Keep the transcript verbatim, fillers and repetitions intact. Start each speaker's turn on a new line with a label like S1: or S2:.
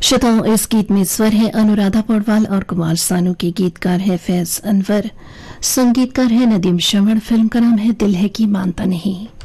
S1: श्रोताओं, इस गीत में स्वर है अनुराधा पौडवाल और कुमार सानू के। गीतकार है फैज अनवर, संगीतकार है नदीम श्रवण। फिल्म का नाम है दिल है कि मानता नहीं।